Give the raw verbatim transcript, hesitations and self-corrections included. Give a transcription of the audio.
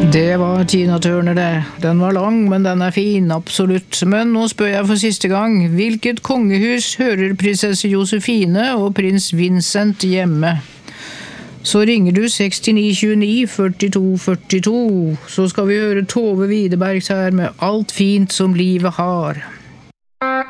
Det var Tina Turner det. Den var lang, men den er fin, absolutt. Men nå spør jeg for siste gang, hvilket kongehus hører prinsesse Josefine og prins Vincent hjemme? Så ringer du sekstini tjueni førtito førtito, så skal vi høre Tove Widerbergs her med Alt fint som livet har.